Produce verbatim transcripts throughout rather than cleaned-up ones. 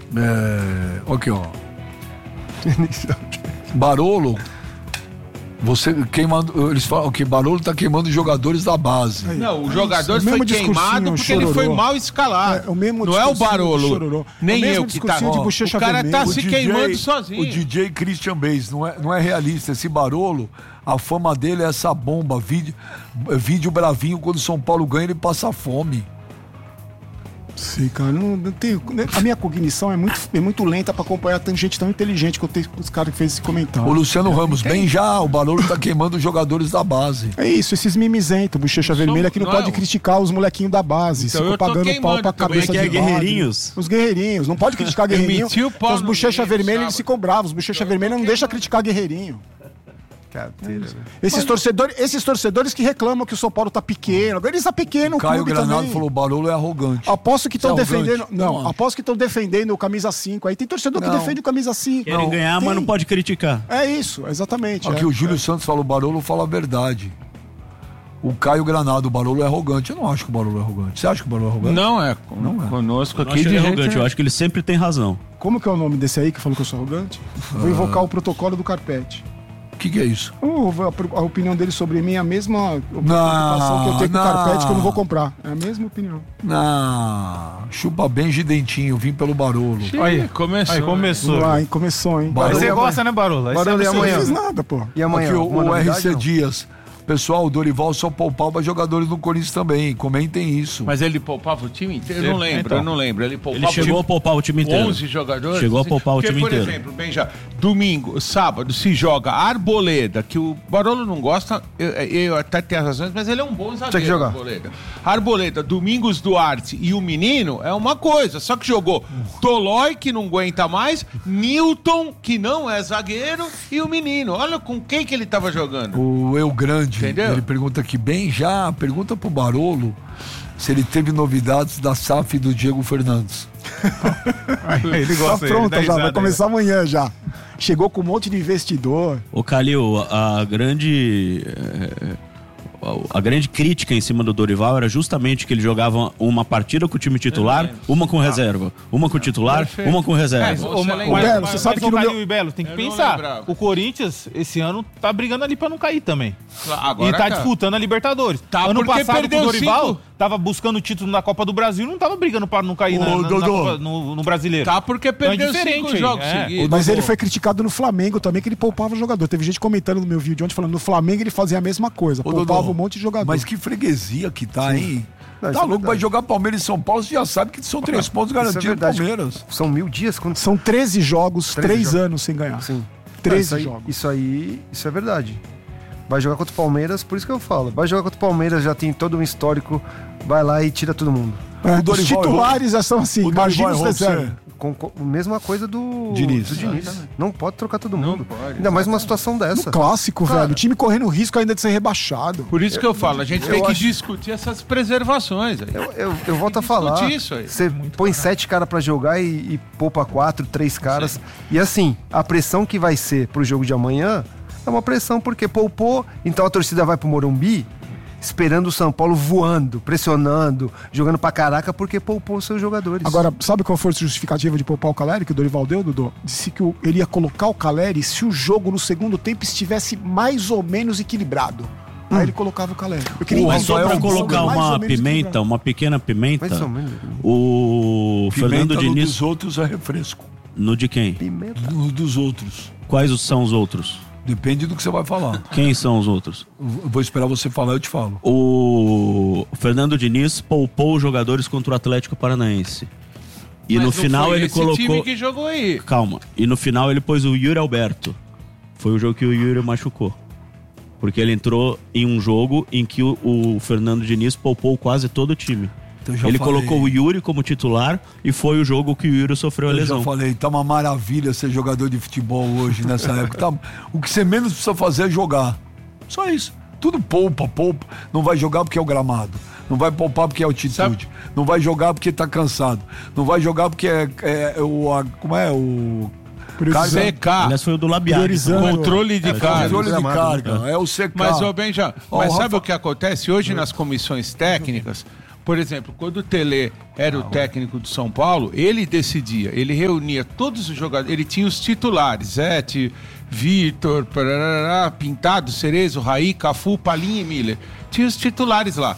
É... Aqui, ó. Barolo... Você queimando, eles falam que Barolo tá queimando jogadores da base. Não, o jogador foi queimado porque chororô. ele foi mal escalado. É, o mesmo não é o Barolo, nem eu que tá. De o cara vermelho. tá o se D J, queimando sozinho. O D J Christian Bale não é, não é realista. Esse Barolo, a fama dele é essa bomba. Vídeo, vídeo bravinho, quando o São Paulo ganha, ele passa fome. Sim, cara, não, não tenho, a minha cognição é muito, é muito lenta pra acompanhar tanta gente tão inteligente que eu tenho os caras que fez esse comentário. O Luciano Ramos, bem já, o Barolo tá queimando os jogadores da base. É isso, esses mimizentos, bochecha vermelha que não, não pode é, criticar os molequinhos da base, então ficam pagando pau pra cabeça de é guerreirinhos. Os guerreirinhos, não pode criticar guerreirinho. Os bochecha vermelha eles ficam bravos, os bochecha vermelha não deixa criticar guerreirinho. Carteira, esses, torcedores, esses torcedores que reclamam que o São Paulo tá pequeno. Agora ele está pequeno, o Caio clube Granado também. falou: o Barolo é arrogante. Aposto que estão é defendendo. Não, não aposto que estão defendendo o camisa cinco. Aí tem torcedor não. que defende o camisa cinco. Querem não, ganhar, tem. mas não pode criticar. É isso, exatamente. Aqui é. o Júlio é. Santos falou: o Barolo fala a verdade. O Caio Granado, o Barolo é arrogante. Eu não acho que o Barolo é arrogante. Você acha que o Barolo é arrogante? Não é. Não é. Conosco aqui de ele é gente arrogante. é. Eu acho que ele sempre tem razão. Como que é o nome desse aí que falou que eu sou arrogante? Ah. Vou invocar o protocolo do Carpete. O que, que é isso? Uh, a, a opinião dele sobre mim é a mesma preocupação que eu tenho com o Carpete, que eu não vou comprar. É a mesma opinião. Não, chupa bem Gidentinho, vim pelo Barolo. Aí, começou. Aí, começou. Vamos lá, hein? Começou, hein? Barolo, você gosta, né, Barolo? Barolo, e amanhã? Eu não fiz nada, pô. E amanhã? Aqui, o, o R C Dias. Pessoal, o Dorival só poupava jogadores no Corinthians também. Comentem isso. Mas ele poupava o time inteiro? Eu não lembro, então, eu não lembro. Ele, poupava ele chegou a poupar o time inteiro. onze jogadores? Chegou a poupar Porque, o time por inteiro. Por exemplo, bem já, domingo, sábado, se joga Arboleda, que o Barolo não gosta, eu, eu até tenho as razões, mas ele é um bom zagueiro. Tem que jogar. Arboleda. Arboleda, Domingos Duarte e o Menino é uma coisa, só que jogou Tolói, que não aguenta mais, Newton, que não é zagueiro, e o Menino. Olha com quem que ele tava jogando. O Eu Grande, entendeu? Ele pergunta aqui, bem já, pergunta pro Barolo se ele teve novidades da S A F do Diego Fernandes. Ele gosta, tá pronto, ele já vai aí. começar amanhã já. Chegou com um monte de investidor. Ô Calil, a grande a grande crítica em cima do Dorival era justamente que ele jogava uma partida com o time titular, uma com reserva, uma com o titular, Perfeito. uma com reserva. Mas, ô, Você mas, lembra? mas, Belo, mas, você sabe mas, que ô, no Calil meu- e Belo, tem que Eu pensar. não lembrava. O Corinthians, esse ano, tá brigando ali pra não cair também. Agora e tá tá. disputando a Libertadores. Tá, ano porque passado, perdeu o Dorival cinco. tava buscando o título na Copa do Brasil e não tava brigando pra não cair Ô, na, na, na Dodô. Copa, no, no Brasileiro. Tá, porque Então é perdeu diferente cinco aí, jogos é. seguidos. Mas ele foi criticado no Flamengo também, que ele poupava jogador. Teve gente comentando no meu vídeo ontem falando no Flamengo ele fazia a mesma coisa, Ô, poupava Dodô, um monte de jogador. Mas que freguesia que tá, hein? Não, Tá isso é louco, vai verdade. jogar Palmeiras e São Paulo, você já sabe que são três pontos Isso é garantidos do verdade. Palmeiras. São mil dias? Quando... São treze jogos, treze três jogos. anos sem ganhar. Sim. treze isso aí, jogos. Isso aí, isso é verdade. Vai jogar contra o Palmeiras, por isso que eu falo. Vai jogar contra o Palmeiras, já tem todo um histórico, vai lá e tira todo mundo. É, O os Dorival titulares já são assim, O imagina os Dorival errou reservas. Com, com a mesma coisa do Diniz. do Diniz. Não pode trocar todo mundo. pode, Ainda mais numa situação dessa. Clássico, Cara, velho. O time correndo risco ainda de ser rebaixado. Por isso que eu falo, a gente eu tem que acho- discutir essas preservações aí. Eu, eu, eu volto a falar. isso aí. Você põe sete caras pra jogar e, e poupa quatro, três caras. E assim, a pressão que vai ser pro jogo de amanhã é uma pressão porque poupou, então a torcida vai pro Morumbi esperando o São Paulo voando, pressionando, jogando pra caraca porque poupou os seus jogadores. Agora, sabe qual foi a justificativa de poupar o Caleri, que o Dorival deu, Dudu? Disse que o- ele ia colocar o Caleri se o jogo no segundo tempo estivesse mais ou menos equilibrado. Aí ele colocava o Caleri. Eu queria Mas entender só pra a colocar mais ou uma menos pimenta, equilibrado. uma pequena pimenta, Mais ou menos. o Fernando Pimenta no Diniz, dos outros é refresco. no de quem? Pimenta. No dos outros. Quais são os outros? Depende do que você vai falar. Quem são os outros? Eu vou esperar você falar, eu te falo. O Fernando Diniz poupou os jogadores contra o Atlético Paranaense. E Mas no não final foi ele esse colocou... time que jogou aí. Calma. E no final ele pôs o Yuri Alberto. Foi o jogo que o Yuri machucou. Porque ele entrou em um jogo em que o, o Fernando Diniz poupou quase todo o time. Então, já Ele falei. colocou o Yuri como titular e foi o jogo que o Yuri sofreu a Eu lesão. já falei, tá uma maravilha ser jogador de futebol hoje, nessa época. Tá, o que você menos precisa fazer é jogar. Só isso. Tudo poupa, poupa. Não vai jogar porque é o gramado. Não vai poupar porque é altitude. Sabe? Não vai jogar porque tá cansado. Não vai jogar porque é, é, é o... A, como é? O... C K. Aliás, foi o do Labiado. Priorizando. Controle de carga. Controle de gramado, carga. É o C K. Mas, ô Benja, Ó, mas o sabe Rafa- o que acontece hoje nas comissões técnicas? por exemplo, quando o Tele era o técnico do São Paulo, ele decidia, ele reunia todos os jogadores, ele tinha os titulares, Zete, Vitor, parará, Pintado, Cerezo, Raí, Cafu, Palinha e Miller. Tinha os titulares lá.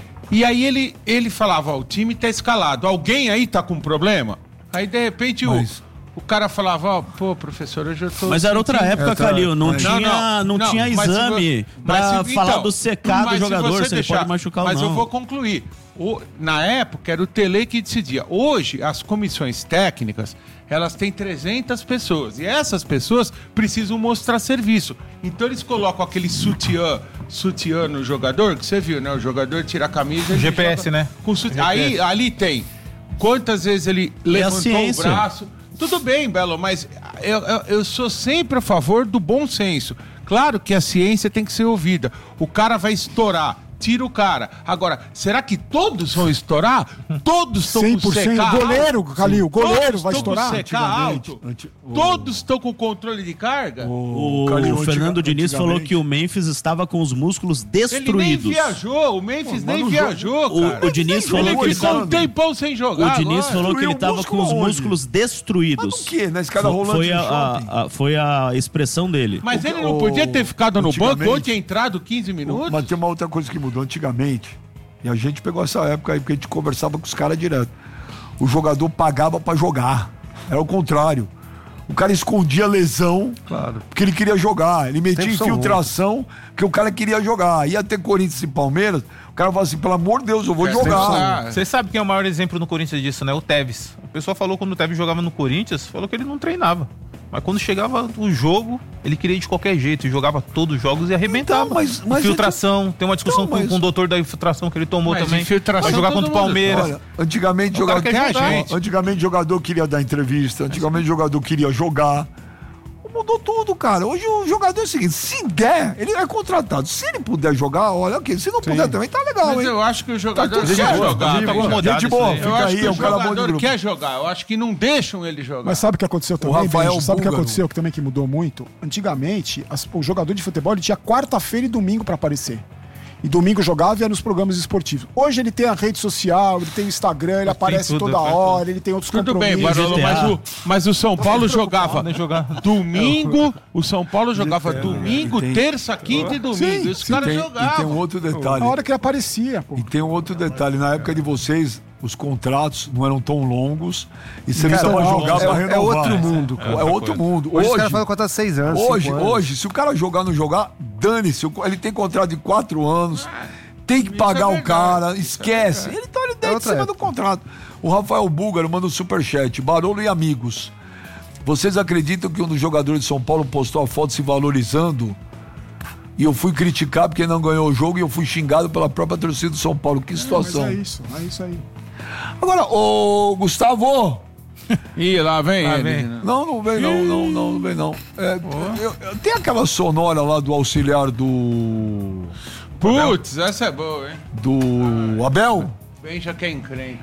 E aí ele, ele falava, ó, o time tá escalado, alguém aí tá com problema? Aí de repente Mas... o... O cara falava, ó, pô, professor, hoje eu tô... Mas era outra sentindo- época, Calil. Não, tinha, não, não, não, tinha mas se exame vo- pra mas se- falar então, do secar do mas se jogador, você se ele deixar- pode machucar ou Mas não. eu vou concluir. O- na época, era o Tele que decidia. Hoje, as comissões técnicas, elas têm trezentas pessoas. E essas pessoas precisam mostrar serviço. Então, eles colocam aquele sutiã, sutiã no jogador, que você viu, né? O jogador tira a camisa... ele G P S, joga né? Com sutiã. G P S. Aí, ali tem quantas vezes ele levantou o ciência. braço... Tudo bem, Belo, mas eu, eu, eu sou sempre a favor do bom senso. Claro que a ciência tem que ser ouvida. O cara vai estourar, tira o cara. Agora, será que todos vão estourar? Todos estão cem com por cento. secar Goleiro, alto? Calil, goleiro Todos vai estão estourar? com secar Antigamente, alto? anti- o- Todos estão com controle de carga? O, Calil, Fernando antiga- Diniz falou antigamente- que o Memphis estava com os músculos Ele nem destruídos. viajou, o Memphis Pô, mas nem no viajou, O- cara. o Diniz falou ele que ele ficou um tava- tempão sem O jogar. Diniz agora. falou que ele Destruiu o estava com os músculo onde? músculos destruídos. Mas do quê? Na escada Fo- rolante foi do a, shopping? a- a- foi a expressão dele. Mas O- ele não o- podia ter ficado no banco antigamente- ou ter entrado quinze minutos? Mas tem uma outra coisa que mudou antigamente. E a gente pegou essa época aí, porque a gente conversava com os caras direto. O jogador pagava pra jogar. Era o contrário. O cara escondia lesão, Claro. porque ele queria jogar. Ele metia Tempos são infiltração, porque o cara queria jogar. Ia ter Corinthians e Palmeiras, o cara falava assim, pelo amor de Deus, eu vou Quer jogar. jogar. Você sabe quem é o maior exemplo no Corinthians disso, né? O Tevez. O pessoal falou quando o Tevez jogava no Corinthians, falou que ele não treinava. Mas quando chegava o jogo, ele queria ir de qualquer jeito, e jogava todos os jogos e arrebentava. Então, mas- mas infiltração, tem uma discussão Então, mas- com, com o doutor da infiltração que ele tomou Mas também. infiltração Vai jogar todo contra o mundo Palmeiras. Olha, antigamente O cara jogador, quer jogar. Ó, antigamente jogador queria dar entrevista, antigamente jogador queria jogar. Mudou tudo, cara. Hoje o jogador é o seguinte, se der, ele é contratado. Se ele puder jogar, olha aqui. Se não puder também, tá legal, Mas hein? eu acho que o jogador tudo quer certo. jogar. Gente tá boa, acomodado gente boa, isso aí. fica Eu acho aí, que é o um cara bom de jogador grupo. quer jogar. Eu acho que não deixam ele jogar. Mas sabe o que aconteceu também, Rafael Benji? Sabe o que Búlgaro. aconteceu que também que mudou muito? Antigamente, as- o jogador de futebol ele tinha quarta-feira e domingo pra aparecer. E domingo jogava e ia nos programas esportivos. Hoje ele tem a rede social, ele tem o Instagram, ele aparece tudo, toda faz hora, ele tem outros Tudo bem, compromissos. Barolo, G T A. mas o, mas o São Paulo jogava Nem jogar. domingo, o São Paulo jogava domingo, tem- terça, quinta e domingo. Sim, E os E caras tem, e tem jogavam. um outro detalhe. A hora que ele aparecia, pô. E tem um outro detalhe. Na época de vocês, os contratos não eram tão longos e você não Cara, precisava não, jogar é- pra é renovar. outro mundo, É, é outro mundo. Hoje, os Hoje, caras fazem contrato de seis anos. hoje, cinco anos. hoje, se o cara jogar ou não jogar, dane-se. Ele tem contrato de quatro anos. Tem que pagar é o cara, verdade, esquece. Ele tá ali dentro em outra cima época. do contrato. O Rafael Búlgaro manda um superchat. Barolo e amigos. Vocês acreditam que um dos jogadores de São Paulo postou a foto se valorizando? E eu fui criticar porque não ganhou o jogo e eu fui xingado pela própria torcida do São Paulo. Que Mas situação. é isso, é isso aí. Agora, ô Gustavo. Ih, lá vem Lá ele. vem. Não, não vem não, não, não, não vem não. É, eu- eu- tem aquela sonora lá do auxiliar do. Putz, essa é boa, hein? Do Abel? Bem já quer encrenca.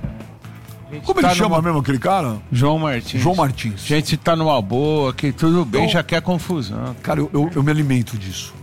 A gente Como ele tá chama numa- mesmo aquele cara? João Martins. João Martins. Gente tá numa boa, que tudo bem, Eu- já quer confusão. Cara, eu, eu, eu me alimento disso.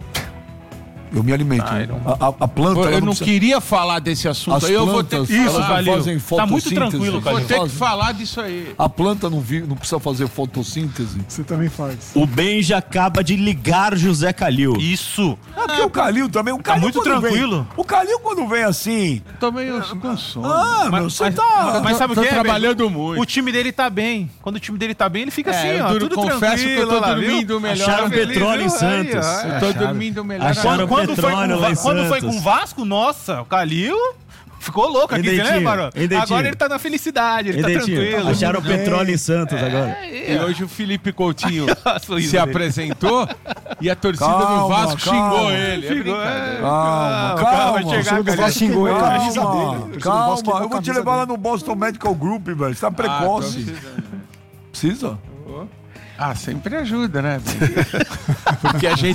Eu me alimento. Ah, eu a, a- a planta. Pô, ela eu não precisa- queria falar desse assunto As aí, eu vou ter plantas, que elas falar. não Calil. fazem Tá muito fotossíntese. tranquilo, Vou Calil. ter que falar disso aí. A planta não, vi, não precisa fazer fotossíntese. Você também faz. O Benja acaba de ligar José Calil. Isso. É porque o Calil também. O Calil muito quando vem- tranquilo. o Calil quando vem assim. Tô meio com sono. Ah, meu, você tá. Mas sabe o tô que é, trabalhando velho? muito. O time dele tá bem. Quando o time dele tá bem, ele fica É, assim, eu ó. duro- Tudo confesso tranquilo. que eu tô lá, viu? dormindo melhor. Acharam Feliz, petróleo em viu? Aí, Santos. ó, Eu tô dormindo melhor. Acharam agora. Quando foi, petróleo com, lá em Va- quando foi Santos. com o Vasco, nossa, o Calil ficou louco aqui, Hein, você Dentinho? lembra, Barão? Hein, Dentinho? Agora ele tá na felicidade, ele Hein, tá Dentinho? tranquilo. Acharam bem. petróleo em Santos agora. E hoje o Felipe Coutinho Sorriso se dele. apresentou e a torcida Calma, do Vasco calma. xingou ele. É Ficou, brincadeira. é. Calma, o cara vai calma. chegar, O cara. Vasco xingou ele. queimou a camisa Calma, dele. O torcedor do Vasco calma. queimou Eu a vou te camisa levar lá dele. no Boston Medical Group, velho. Você tá Ah, tô precoce. precisando. Precisa? Ah, sempre ajuda, né? Porque a gente,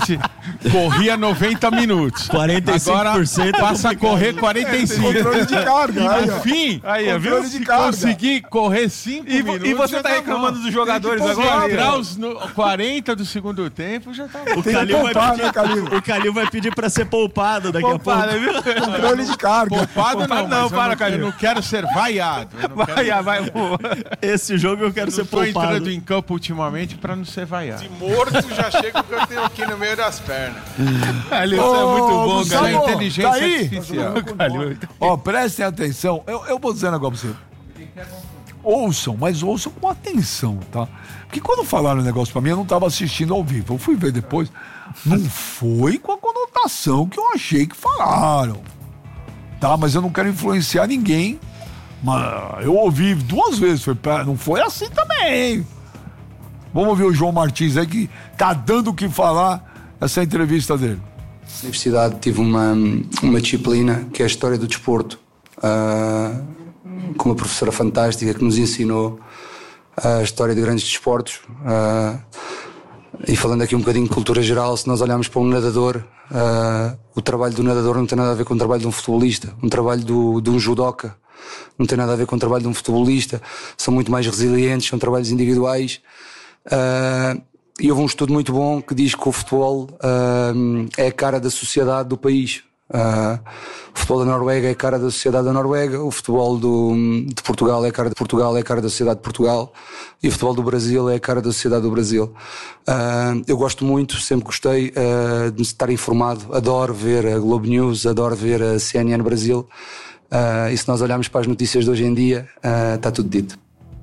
corria noventa minutos. quarenta e cinco por cento Agora passa a correr quarenta e cinco. Controle de carga. E aí, no ó. fim, Aí, ó, viu? Controle de se carga. conseguir correr cinco E, vo- minutos... e você já tá bom. reclamando dos jogadores Tem que poupar, agora? Entrar velho. os no- quarenta do segundo tempo já tá bom. O Tem que Calil, vai poupar, pedir, né, Calil? o Calil vai pedir pra ser poupado daqui Poupado, a pouco. viu? Controle de carga. Poupado não, Poupado não, mas eu para, não, Calil. eu não quero ser vaiado. Eu não Vai, quero, vai, vai. Esse jogo eu quero eu ser não tô poupado. entrando em campo ultimamente pra não ser vaiado. Morto, já chega o que eu tenho aqui no meio das pernas. Calil, você é muito bom, Isso é Gustavo, inteligência tá aí? artificial. Calil. Ó, prestem atenção. Eu, eu vou dizer um negócio pra você. Ouçam, mas ouçam com atenção, tá? Porque quando falaram o negócio pra mim, eu não tava assistindo ao vivo. Eu fui ver depois. Não foi com a conotação que eu achei que falaram. Tá? Mas eu não quero influenciar ninguém. Mas eu ouvi duas vezes. Foi pra- não foi assim também. Vamos ouvir o João Martins aí que tá dando o que falar essa entrevista dele. Na universidade tive uma, uma disciplina que é a História do Desporto, ah, com uma professora fantástica que nos ensinou a história de grandes desportos. Ah, e falando aqui um bocadinho de cultura geral, se nós olharmos para um nadador, ah, o trabalho do nadador não tem nada a ver com o trabalho de um futebolista, um trabalho do, de um judoca não tem nada a ver com o trabalho de um futebolista, são muito mais resilientes, são trabalhos individuais. Ah, E houve um estudo muito bom que diz que o futebol uh, é a cara da sociedade do país. Uh, o futebol da Noruega é a cara da sociedade da Noruega, o futebol do, de Portugal é a cara de Portugal, é a cara da sociedade de Portugal, e o futebol do Brasil é a cara da sociedade do Brasil. Uh, eu gosto muito, sempre gostei uh, de estar informado, adoro ver a Globo News, adoro ver a C N N Brasil, uh, e se nós olharmos para as notícias de hoje em dia, uh, está tudo dito.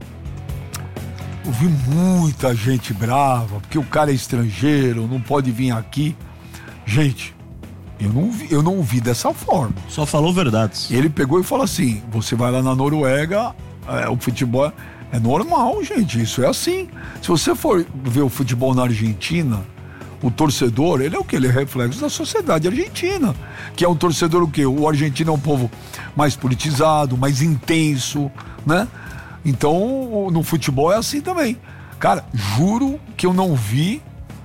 Ouvi muita gente brava, porque o cara é estrangeiro, não pode vir aqui. Gente, eu não vi, eu não vi dessa forma. Só falou verdades. Ele pegou e falou assim: você vai lá na Noruega, é, o futebol é normal, gente, isso é assim. Se você for ver o futebol na Argentina, o torcedor, ele é o quê? Ele é reflexo da sociedade argentina, que é um torcedor o quê? O argentino é um povo mais politizado, mais intenso, né? Então, no futebol é assim também. Cara, juro que eu não vi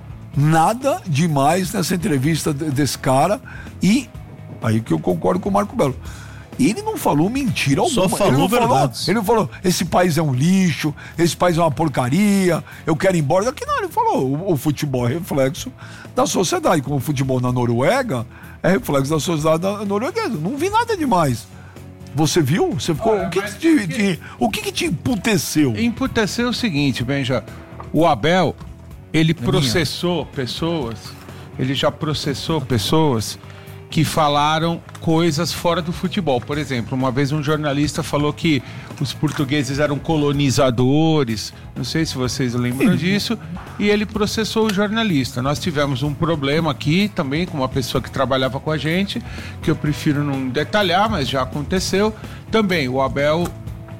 nada demais nessa entrevista desse cara. E aí que eu concordo com o Marco Belo. Ele não falou mentira alguma. Só falou ele não verdades. Falou, ele não falou, esse país é um lixo, esse país é uma porcaria, eu quero ir embora. Daqui não, ele falou, o, o futebol é reflexo da sociedade. Como o futebol na Noruega é reflexo da sociedade norueguesa. Não vi nada demais. Você viu? Você ficou. Olha, o que, mas que te, que- te- o que, que te emputeceu? Emputeceu o seguinte, Benja. O Abel, ele processou pessoas, ele já processou pessoas que falaram coisas fora do futebol. Por exemplo, uma vez um jornalista falou que os portugueses eram colonizadores, não sei se vocês lembram disso, e ele processou o jornalista. Nós tivemos um problema aqui também com uma pessoa que trabalhava com a gente, que eu prefiro não detalhar, mas já aconteceu. Também, o Abel,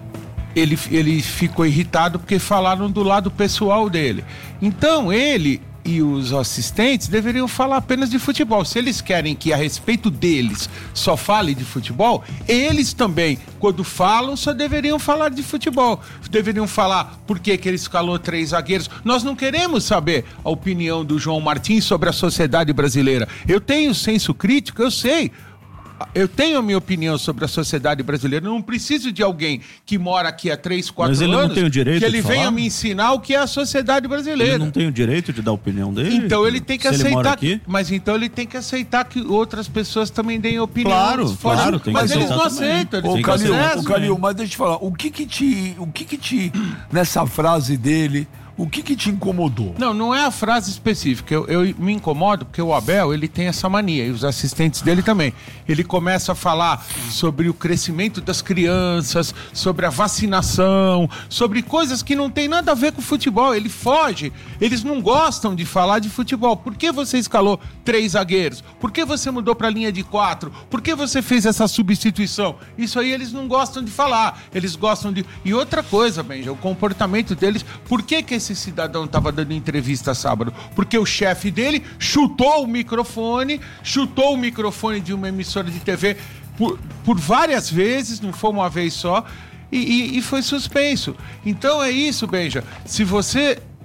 ele, ele ficou irritado porque falaram do lado pessoal dele. Então, ele e os assistentes deveriam falar apenas de futebol. Se eles querem que a respeito deles só fale de futebol, eles também, quando falam, só deveriam falar de futebol. Deveriam falar por que que ele escalou três zagueiros. Nós não queremos saber a opinião do João Martins sobre a sociedade brasileira. Eu tenho senso crítico, eu sei. Eu tenho a minha opinião sobre a sociedade brasileira. Eu não preciso de alguém que mora aqui há três, quatro Mas ele anos não tem o direito que ele de falar? venha me ensinar o que é a sociedade brasileira. Ele não tem o direito de dar a opinião dele? Então ele tem que Se ele mora aceitar, aqui? mas então ele tem que aceitar que outras pessoas também deem opinião. Claro, claro, tem que mas eles aceitar não também. aceitam. Eles Ô, Tem que Calil, aceitar ô, também. Calil, mas deixa eu te falar, o que que te, o que que te, nessa frase dele, o que que te incomodou? Não, não é a frase específica. Eu, eu me incomodo porque o Abel, ele tem essa mania, e os assistentes dele também. Ele começa a falar sobre o crescimento das crianças, sobre a vacinação, sobre coisas que não tem nada a ver com futebol. Ele foge. Eles não gostam de falar de futebol. Por que você escalou três zagueiros? Por que você mudou para a linha de quatro? Por que você fez essa substituição? Isso aí eles não gostam de falar. Eles gostam de... E outra coisa, Benja, o comportamento deles... Por que que esse cidadão estava dando entrevista sábado? Porque o chefe dele chutou o microfone, chutou o microfone de uma emissora de T V por, por várias vezes, não foi uma vez só, e, e, e foi suspenso. Então é isso, Benja. Se você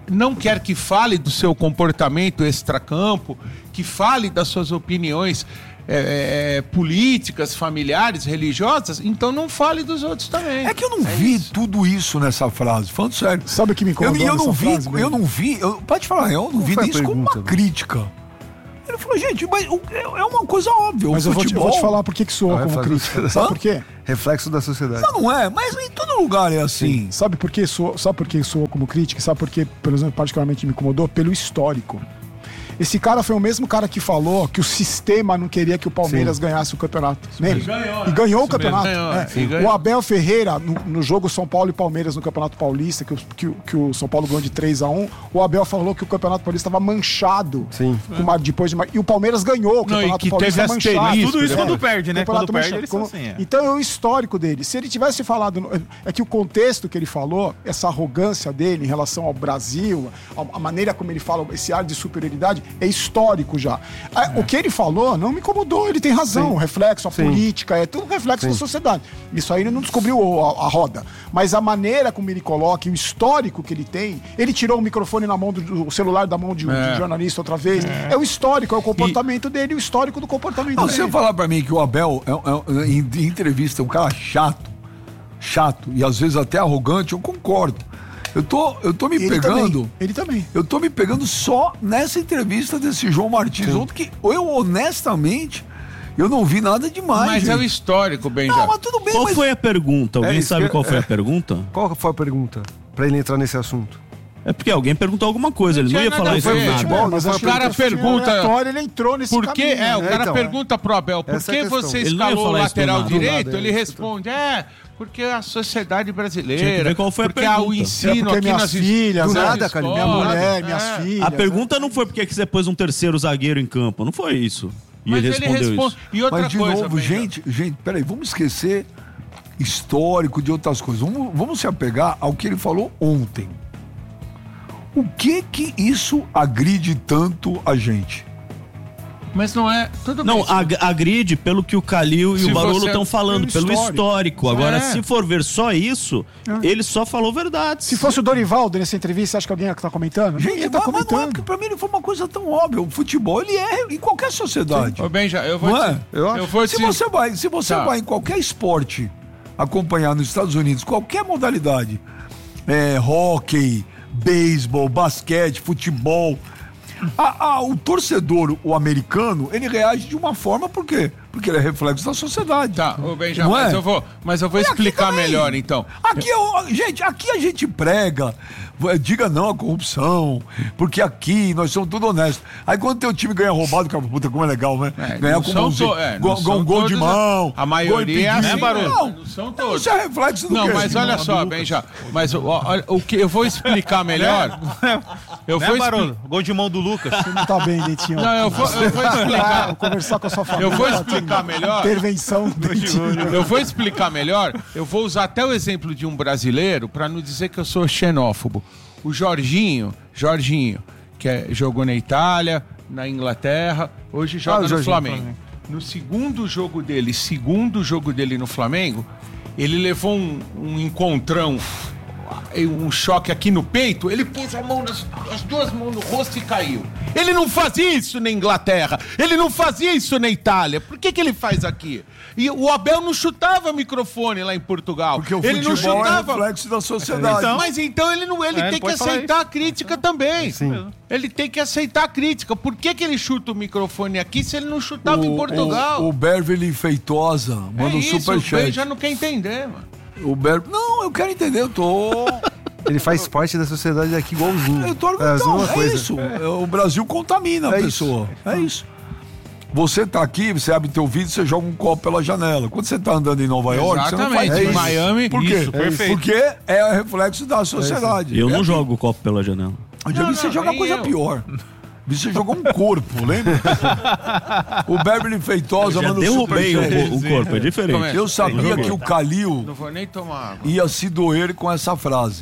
não quer que fale do seu comportamento extracampo, que fale das suas opiniões é, é, políticas, familiares, religiosas, então não fale dos outros também. É que eu não é vi isso. tudo isso nessa frase, falando sério. Sabe o que me incomodou eu, eu não vi, frase, eu não vi, eu, pode falar, eu não Qual vi foi a isso como pergunta, uma né? crítica. Ele falou, gente, mas o- é é uma coisa óbvia. Mas o eu vou, te, eu futebol, vou te falar por que que soou Ah, como faz- crítica. Sabe Hã? por quê? Reflexo da sociedade. Não, não é, mas em todo lugar é assim. Sabe por que soou, sabe por que soou como crítica? Sabe por que, por exemplo, particularmente me incomodou? Pelo histórico. Esse cara foi o mesmo cara que falou que o sistema não queria que o Palmeiras ganhasse o campeonato. Lembra? Ganhou, E ganhou o isso campeonato. mesmo, ganhou, É. sim, ganhou. O Abel Ferreira, no, no jogo São Paulo e Palmeiras no Campeonato Paulista, que o, que, o- que o São Paulo ganhou de três a um, o Abel falou que o Campeonato Paulista estava manchado. Sim. Com uma- depois de uma- e o Palmeiras ganhou o Não, e Campeonato que Paulista teve manchado. asterisco, Tudo isso É. quando perde, né? Campeonato Quando perde, manchado. eles são Como- assim, é. Então é o histórico dele. Se ele tivesse falado. no- É que o contexto que ele falou, essa arrogância dele em relação ao Brasil, a, a maneira como ele fala, esse ar de superioridade, é histórico já. Ah, O que ele falou não me incomodou, ele tem razão. O reflexo, a Sim. política, é tudo reflexo da sociedade. Isso aí ele não descobriu a, a roda. Mas a maneira como ele coloca, e o histórico que ele tem, ele tirou o microfone na mão do o celular da mão de um, de um jornalista outra vez. É. o histórico, é o comportamento dele, o histórico do comportamento Não, dele. você falar pra mim que o Abel, é, é, em, em entrevista, é um cara chato, chato e às vezes até arrogante, eu concordo. Eu tô, eu tô me Ele pegando. também, ele também. Eu tô me pegando só nessa entrevista desse João Martins ontem, que eu honestamente, eu não vi nada demais. Mas é o gente. histórico, Benja. Não, mas tudo bem, Qual mas foi a pergunta? Alguém É isso sabe que- qual foi é. a pergunta? Qual foi a pergunta? Pra ele entrar nesse assunto. É porque alguém perguntou alguma coisa, ele não tinha ia nada falar a isso ver. do nada. Futebol, mas mas a acho o cara que ele pergunta- aleatório, ele entrou nesse Por que? caminho, É, o né? cara Então, pergunta pro Abel, por essa é que a questão. você Ele não ia escalou o falar isso do lateral nada. direito? Do nada, Ele é isso. responde, é, porque a sociedade Tinha que brasileira, ver qual foi a porque há o pergunta. É ensino porque aqui minhas nas filhas, Do né? nada, cara, minha escolas, mulher, é. minhas filhas. A pergunta não foi porque que você pôs um terceiro zagueiro em campo, não foi isso. E Mas ele respondeu responde- isso. E outra Mas de coisa, novo, Benja, gente, gente, peraí, vamos esquecer histórico de outras coisas. Vamos, vamos se apegar ao que ele falou ontem. O que que isso agride tanto a gente? Mas não é. Tudo Não, bem. ag- agride pelo que o Calil e Se o Barolo você- estão falando, pelo pelo histórico. histórico. Agora, É. se for ver só isso, ele só falou verdades. Se fosse o Dorivaldo nessa entrevista, você acha que alguém tá comentando? Gente, Ninguém tá mas, mas não é comentando. porque pra mim ele foi uma coisa tão óbvia. O futebol, ele é em qualquer sociedade. Ô, Benja, eu vou Não te, é? Eu acho. eu vou Se te- você vai, se você Tá. vai em qualquer esporte acompanhar nos Estados Unidos, qualquer modalidade, é, hóquei, beisebol, basquete, futebol, a- a- o torcedor, o americano, ele reage de uma forma, por quê? Porque ele é reflexo da sociedade. Tá, ô Benja, Não mas é? eu vou, mas eu vou E aqui explicar também. melhor então. Aqui, eu, gente, aqui a gente prega, v- diga não à corrupção, porque aqui nós somos tudo honestos. Aí quando teu time ganha roubado, o cara, puta, como é legal, né? É, Ganhar não com são mãozinha, to- é, não gol, são gol, gol de todos, mão. a maioria é gol impedido. assim, Barolo. Não, Não são todos. Isso é reflexo do Não, quê? mas olha só, Benja, mas o, o, o que eu vou explicar melhor. Eu Né, vou expli- Barolo? Gol de mão do Lucas. Você não tá bem, Dentinho. Não, eu vou, eu vou explicar. Vou conversar com a sua família. Eu vou tá explicar tendo melhor. Intervenção, Dentinho. Eu vou explicar melhor. Eu vou usar até o exemplo de um brasileiro para não dizer que eu sou xenófobo. O Jorginho, Jorginho, que é- jogou na Itália, na Inglaterra, hoje joga Ah, o no Jorginho, Flamengo. Flamengo. No segundo jogo dele, segundo jogo dele no Flamengo, ele levou um, um encontrão, um choque aqui no peito, ele pôs a mão nas as duas mãos no rosto e caiu. Ele não fazia isso na Inglaterra, ele não fazia isso na Itália. Por que que ele faz aqui? E o Abel não chutava microfone lá em Portugal. Porque o ele não futebol é chutava. reflexo da sociedade. Então, mas então ele não, ele É, tem não que pode falar aceitar a crítica também. Sim. Ele tem que aceitar a crítica. Por que que ele chuta o microfone aqui se ele não chutava em O- Portugal? O, o Beverly Feitosa manda é um isso, o superchat. Ben já não quer entender, mano. O Ber... Não, eu quero entender, eu tô. Ele faz parte da sociedade aqui igualzinho. Eu tô É a não, mesma é coisa. isso. É, O Brasil contamina a É pessoa. É isso. Você tá aqui, você abre teu vídeo, você joga um copo pela janela. Quando você tá andando em Nova York, você não faz Exatamente. isso. Em Miami, Por quê? isso, perfeito. Porque é reflexo da sociedade. Eu É não aqui. jogo o copo pela janela. Eu já Não, vi você não, jogar nem coisa eu. pior. Vi você jogar um corpo, lembra? O Beverly Feitosa Já manda um derrubei superchat. o, o corpo, é diferente. Como é? Eu sabia joguei. que o Calil Não vou nem tomar água. ia se doer com essa frase.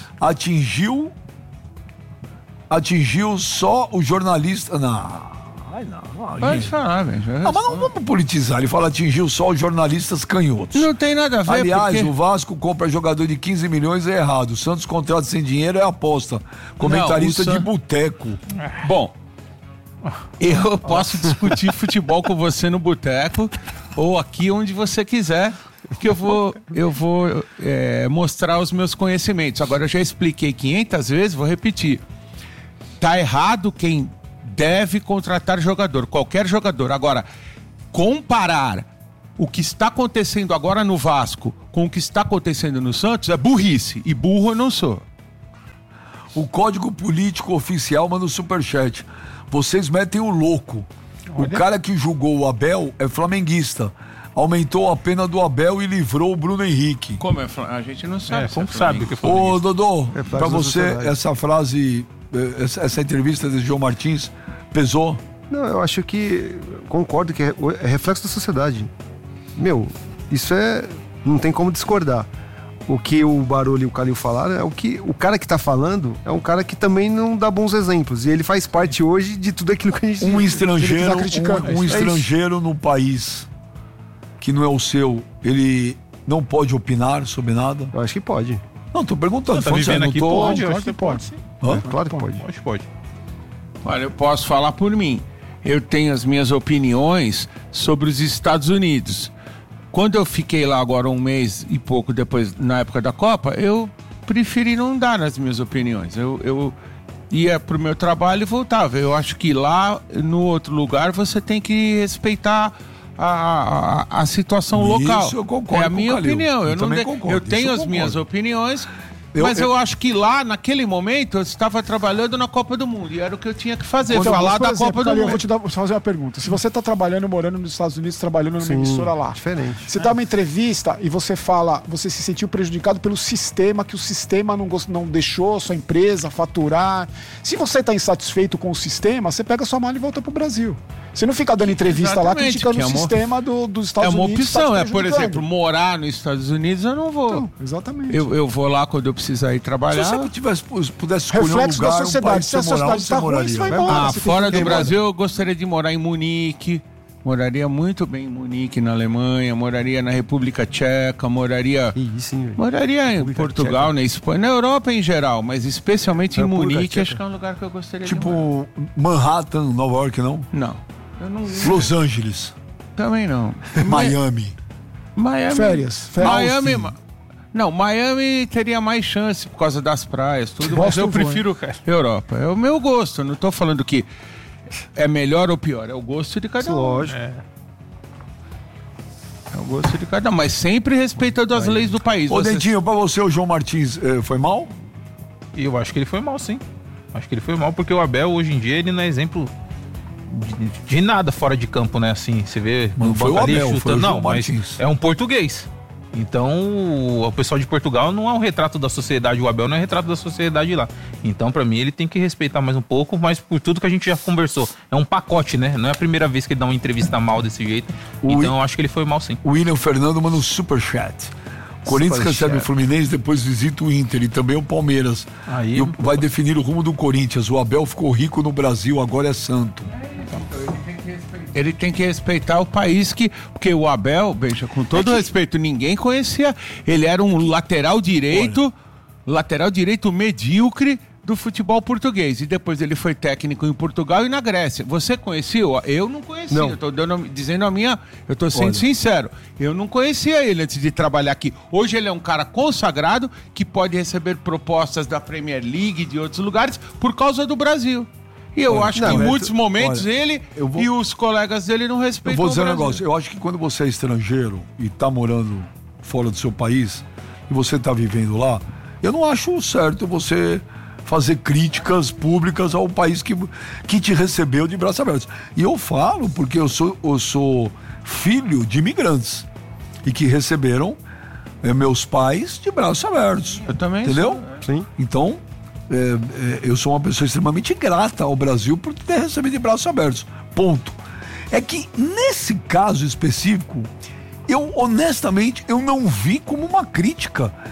Atingiu. Atingiu só o jornalista. Não. Ai, não. Pode falar, velho. Ah, mas não vamos politizar. Ele fala atingiu só os jornalistas canhotos. Não tem nada a ver, Aliás, porque... o Vasco compra jogador de quinze milhões é errado. O Santos contrata sem dinheiro é aposta. Comentarista Não, o de San- boteco. Bom, eu posso discutir futebol com você no boteco ou aqui onde você quiser, que eu vou, eu vou é, mostrar os meus conhecimentos. Agora, eu já expliquei quinhentas vezes, vou repetir. Tá errado quem deve contratar jogador, qualquer jogador. Agora, comparar o que está acontecendo agora no Vasco com o que está acontecendo no Santos é burrice. E burro eu não sou. O Código Político Oficial manda o superchat. Vocês metem o louco. O cara que julgou o Abel é flamenguista. Aumentou a pena do Abel e livrou o Bruno Henrique. Como é? A gente não sabe. É, como como sabe o que foi. Ô, Dodô, É, faz pra da você, sociedade. essa frase, eh, essa, essa entrevista de João Martins pesou? Não, eu acho que concordo que é, é reflexo da sociedade. Meu, isso é. Não tem como discordar. O que o Barolo e o Calil falaram é o que o cara que tá falando é um cara que também não dá bons exemplos. E ele faz parte hoje de tudo aquilo que a gente Um estrangeiro, tá criticando. um, um É isso. estrangeiro no país que não é o seu, ele não pode opinar sobre nada? Eu acho que pode. Não, tô perguntando. Tá falando vivendo sério, aqui, não tô... pode, eu claro acho que que pode. pode sim. Hã? Claro que pode. Pode, pode. Olha, eu posso falar por mim. Eu tenho as minhas opiniões sobre os Estados Unidos. Quando eu fiquei lá agora um mês e pouco depois, na época da Copa, eu preferi não dar as minhas opiniões. Eu, eu ia pro meu trabalho e voltava. Eu acho que lá, no outro lugar, você tem que respeitar a, a, a situação Isso local. eu concordo é a com o minha Calil. opinião. Eu, Eu não também de- concordo. eu tenho Isso eu as concordo. minhas opiniões. Eu- Mas eu, eu- acho que lá, naquele momento, eu estava trabalhando na Copa do Mundo. E era o que eu tinha que fazer, Então, falar mas, por da exemplo, Copa do Calil, eu Mundo. vou te dar, vou te fazer uma pergunta. Se você está trabalhando, morando nos Estados Unidos, trabalhando numa Sim, emissora lá, diferente. você dá uma entrevista e você fala, você se sentiu prejudicado pelo sistema, que o sistema não, gost- não deixou a sua empresa faturar. Se você está insatisfeito com o sistema, você pega a sua mala e volta pro Brasil. Você não fica dando entrevista lá Exatamente, criticando que é o uma- sistema do, dos É Estados uma Unidos. opção, tá é, te por prejudicando. exemplo, morar nos Estados Unidos eu não vou. Então, exatamente. Eu, eu vou lá quando eu precisar ir Se trabalhar. você tivesse, pudesse escolher Reflexo um da lugar, um sociedade. país Se a que você morar, sociedade onde tá você ruim, moraria? você vai Vai embora. Ah, você tem fora que do ir embora. Brasil eu gostaria de morar em Munique. Moraria muito bem em Munique, na Alemanha. Moraria na República Tcheca. Moraria. Ih, sim, velho. Moraria em Portugal, na Espanha, na Europa em geral, mas especialmente em República Munique, Tcheca. acho que é um lugar que eu gostaria de morar. Tipo Manhattan, Nova York, não? Não. Eu não. Los Angeles, Também não. Miami. Miami. Férias. férias. Miami. Austin. ma- Não, Miami teria mais chance por causa das praias, tudo, mas Boston eu voa, prefiro Europa. É o meu gosto, eu não tô falando que é melhor ou pior, é o gosto de cada um. Lógico. É. É o gosto de cada um, mas sempre respeitando as leis do país. Ô, Você- Dentinho, pra você o João Martins eh, foi mal? E eu acho que ele foi mal, sim. Acho que ele foi mal, porque o Abel, hoje em dia, ele não é exemplo de, de nada fora de campo, né? Assim, você vê Mas não foi o ali Abel, foi o não, João mas Martins. é um português. Então, o pessoal de Portugal não é um retrato da sociedade, o Abel não é um retrato da sociedade lá. Então, pra mim, ele tem que respeitar mais um pouco, mas por tudo que a gente já conversou. É um pacote, né? Não é a primeira vez que ele dá uma entrevista mal desse jeito. O Então, eu acho que ele foi mal, sim. O William Fernando manda um superchat. Corinthians Superchat. recebe o Fluminense, depois visita o Inter e também o Palmeiras. Aí, e o- vai definir o rumo do Corinthians. O Abel ficou rico no Brasil, agora é santo. Ele tem que respeitar o país que. Porque o Abel, veja, com todo respeito, ninguém conhecia. Ele era um lateral direito, lateral direito medíocre do futebol português. E depois ele foi técnico em Portugal e na Grécia. Você conhecia? Eu não conhecia. Não. Eu tô dando, dizendo a minha. Eu tô sendo Olha. sincero. Eu não conhecia ele antes de trabalhar aqui. Hoje ele é um cara consagrado que pode receber propostas da Premier League e de outros lugares por causa do Brasil. E eu Olha, acho não, que em mas muitos tu- momentos olha, ele eu vou- e os colegas dele não Eu respeitam vou dizer o um Brasil. negócio. Eu acho que quando você é estrangeiro e tá morando fora do seu país e você tá vivendo lá, eu não acho certo você fazer críticas públicas ao país que, que te recebeu de braços abertos. E eu falo porque eu sou, eu sou filho de imigrantes e que receberam eh, meus pais de braços abertos. Eu também Entendeu? Sim. Então, é, é, eu sou uma pessoa extremamente grata ao Brasil por ter recebido de braços abertos. Ponto. É que nesse caso específico, eu honestamente eu não vi como uma crítica.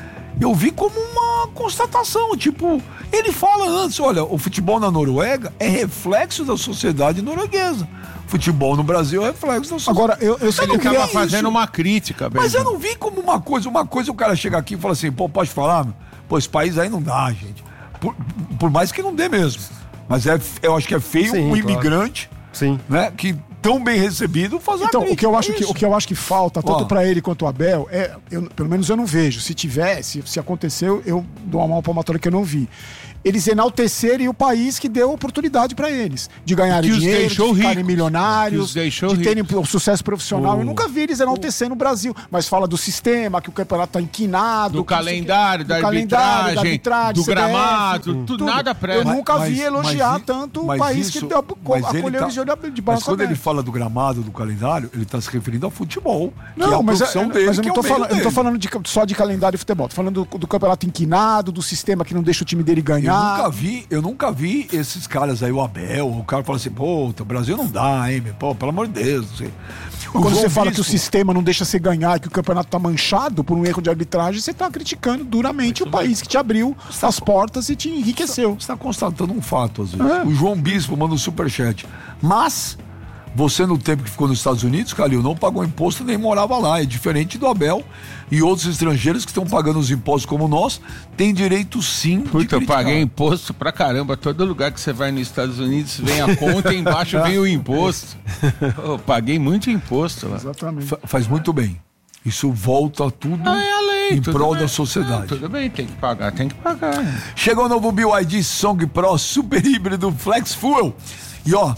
eu vi como uma constatação, tipo, ele fala antes, olha, o futebol na Noruega é reflexo da sociedade norueguesa. Futebol no Brasil é reflexo da sociedade. Agora, eu, eu Ele tava fazendo uma crítica, Mas Benja. eu não vi como uma coisa, uma coisa o cara chega aqui e fala assim, pô, pode falar? Pô, esse país aí não dá, gente. Por, por mais que não dê mesmo. Mas é, eu acho que é feio Sim, um claro. imigrante, Sim. né, que tão bem recebido fazer Então, uma o que, eu crítica, acho é que, isso. o que eu acho que falta, tanto Ó. pra ele quanto o Abel, é, eu, pelo menos eu não vejo. Se tiver, se, se aconteceu, eu dou uma mão palmatória que eu não vi. Eles enaltecerem o país que deu oportunidade pra eles. De ganharem Que os dinheiro, de deixou ficarem ricos. milionários, Que os deixou de terem ricos. um sucesso profissional. O- Eu nunca vi eles enaltecendo o Brasil. Mas fala do sistema, que o campeonato tá inquinado. Do que não sei o quê. calendário, da Do calendário, da arbitragem, arbitragem, do C B F, gramado, tudo, nada presta. Eu nunca Mas- vi elogiar mas i- tanto o mas país isso- que deu, mas ele acolheu tá- eles de olho- de Mas braço quando ele aberto. fala do gramado, do calendário, ele tá se referindo ao futebol. que é Não, a mas, é, profissão dele, mas eu que não é tô o meio falando, eu não tô dele. falando de, só de calendário e futebol. Tô falando do, do campeonato inquinado, do sistema que não deixa o time dele Eu ganhar. nunca vi, eu nunca vi esses caras aí, o Abel, o cara fala assim, pô, o Brasil não dá, hein, meu? Pô, pelo amor de Deus. Não sei. O Quando João você fala que o Bispo- sistema não deixa você ganhar e que o campeonato tá manchado por um erro de arbitragem, você tá criticando duramente o país que te abriu as portas e te enriqueceu. Você está constatando um fato, às vezes. É. O João Bispo manda um superchat. Mas, você no tempo que ficou nos Estados Unidos, Calil, não pagou imposto nem morava lá. É diferente do Abel e outros estrangeiros que estão pagando os impostos como nós, têm direito sim de Puta, eu criticar. paguei imposto pra caramba. Todo lugar que você vai nos Estados Unidos vem a conta e embaixo vem o imposto. Eu paguei muito imposto lá. Exatamente. Fa- Faz muito bem. Isso volta tudo Ah, é a lei. em tudo prol bem. da sociedade. Ah, tudo bem, tem que pagar, tem que pagar. Chegou o novo B Y D Song Pro Super Híbrido Flex Fuel. E ó,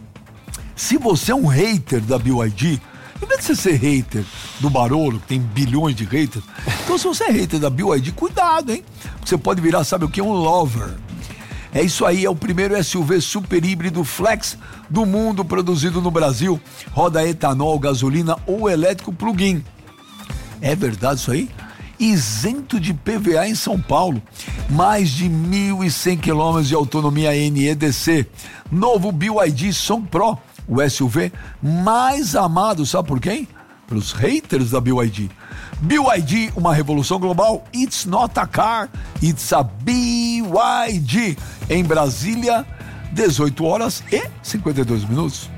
se você é um hater da B Y D, em vez de você ser hater do Barolo, que tem bilhões de haters, então se você é hater da B Y D, cuidado, hein? Porque você pode virar, sabe o que? Um lover. É isso aí, é o primeiro S U V super híbrido flex do mundo produzido no Brasil. Roda etanol, gasolina ou elétrico plug-in. É verdade isso aí? Isento de P V A em São Paulo. Mais de mil e cem quilômetros de autonomia N E D C. Novo B Y D Song Pro, o S U V mais amado, sabe por quem? Pelos haters da B Y D. B Y D, uma revolução global. It's not a car, it's a B Y D. Em Brasília, dezoito horas e cinquenta e dois minutos.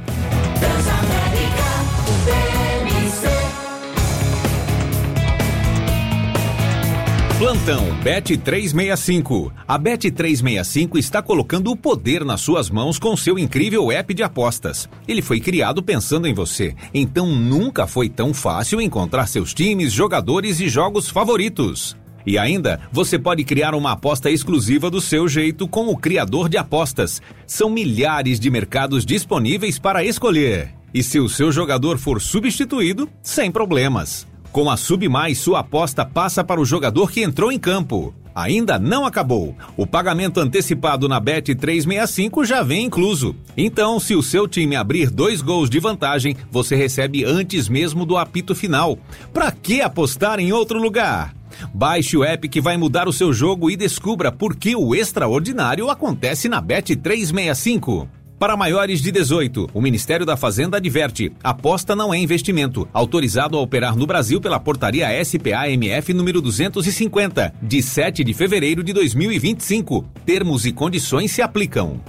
Plantão Bet trezentos e sessenta e cinco. A Bet trezentos e sessenta e cinco está colocando o poder nas suas mãos com seu incrível app de apostas. Ele foi criado pensando em você, então nunca foi tão fácil encontrar seus times, jogadores e jogos favoritos. E ainda, você pode criar uma aposta exclusiva do seu jeito com o criador de apostas. São milhares de mercados disponíveis para escolher. E se o seu jogador for substituído, sem problemas. Com a Sub Mais, sua aposta passa para o jogador que entrou em campo. Ainda não acabou. O pagamento antecipado na Bet trezentos e sessenta e cinco já vem incluso. Então, se o seu time abrir dois gols de vantagem, você recebe antes mesmo do apito final. Pra que apostar em outro lugar? Baixe o app que vai mudar o seu jogo e descubra por que o extraordinário acontece na Bet trezentos e sessenta e cinco. Para maiores de dezoito, o Ministério da Fazenda adverte: aposta não é investimento. Autorizado a operar no Brasil pela portaria S P A M F número duzentos e cinquenta, de sete de fevereiro de dois mil e vinte e cinco. Termos e condições se aplicam.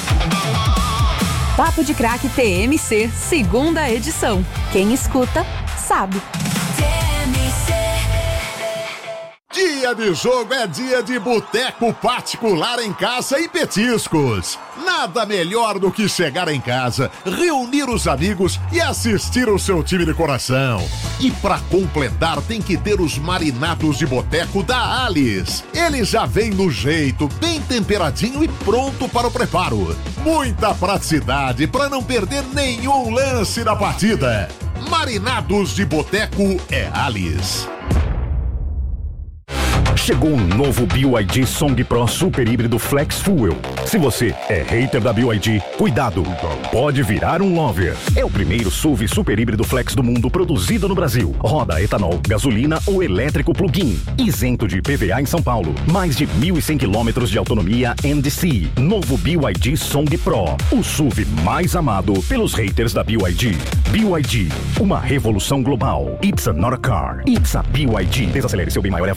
Papo de Craque T M C, segunda edição. Quem escuta, sabe. Dia de jogo é dia de boteco particular em casa e petiscos. Nada melhor do que chegar em casa, reunir os amigos e assistir o seu time de coração. E pra completar tem que ter os marinados de boteco da Alice. Ele já vem no jeito, bem temperadinho e pronto para o preparo. Muita praticidade para não perder nenhum lance da partida. Marinados de boteco é Alice. Chegou um novo B Y D Song Pro Super Híbrido Flex Fuel. Se você é hater da B Y D, cuidado, pode virar um lover. É o primeiro S U V Super Híbrido Flex do mundo produzido no Brasil. Roda etanol, gasolina ou elétrico plug-in. Isento de P V A em São Paulo. Mais de mil e cem quilômetros de autonomia N D C. Novo B Y D Song Pro. O S U V mais amado pelos haters da B Y D. B Y D, uma revolução global. It's not a car, it's a B Y D. Desacelere, seu bem maior é a vida.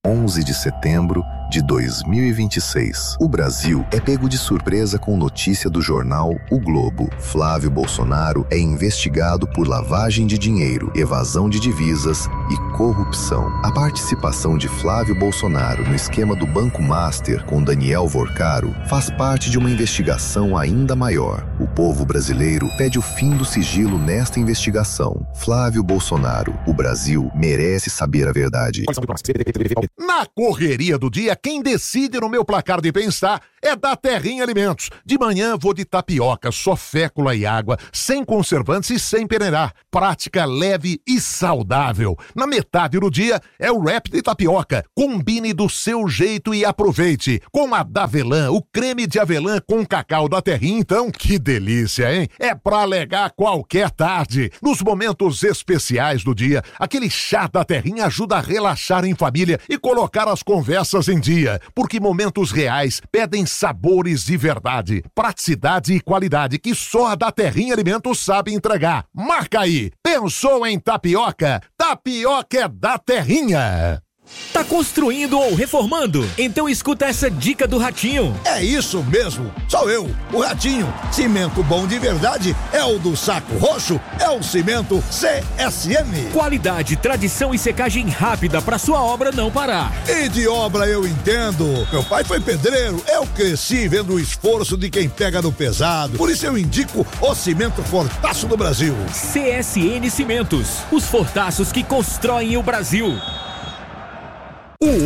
onze de setembro de dois mil e vinte e seis. O Brasil é pego de surpresa com notícia do jornal O Globo. Flávio Bolsonaro é investigado por lavagem de dinheiro, evasão de divisas e corrupção. A participação de Flávio Bolsonaro no esquema do Banco Master com Daniel Vorcaro faz parte de uma investigação ainda maior. O povo brasileiro pede o fim do sigilo nesta investigação. Flávio Bolsonaro, o Brasil merece saber a verdade. Na correria do dia, quem decide no meu placar de bem-estar é da Terrinha Alimentos. De manhã vou de tapioca, só fécula e água, sem conservantes e sem peneirar. Prática, leve e saudável. Na metade do dia é o wrap de tapioca. Combine do seu jeito e aproveite. Com a Davelã, o creme de avelã com cacau da Terrinha, então, que delícia, hein? É pra alegar qualquer tarde. Nos momentos especiais do dia, aquele chá da Terrinha ajuda a relaxar em família e colocar as conversas em dia, porque momentos reais pedem sabores de verdade, praticidade e qualidade que só a da Terrinha Alimentos sabe entregar. Marca aí! Pensou em tapioca? Tapioca é da Terrinha! Tá construindo ou reformando? Então escuta essa dica do Ratinho. É isso mesmo, sou eu, o Ratinho. Cimento bom de verdade é o do Saco Roxo, é o cimento C S M. Qualidade, tradição e secagem rápida para sua obra não parar. E de obra eu entendo. Meu pai foi pedreiro, eu cresci vendo o esforço de quem pega no pesado. Por isso eu indico o cimento Fortaço do Brasil. C S N Cimentos, os fortaços que constroem o Brasil.